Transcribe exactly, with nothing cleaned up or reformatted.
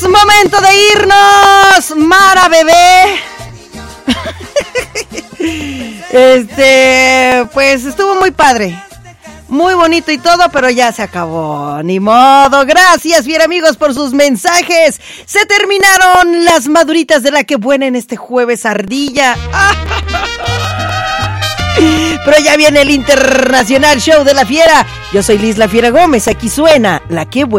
Momento de irnos, Mara bebé. Este, pues estuvo muy padre, muy bonito y todo, pero ya se acabó, ni modo. Gracias, bien amigos, por sus mensajes. Se terminaron las maduritas de la que buena en este jueves ardilla. Pero ya viene el Internacional Show de la Fiera. Yo soy Liz La Fiera Gómez, aquí suena La que buena.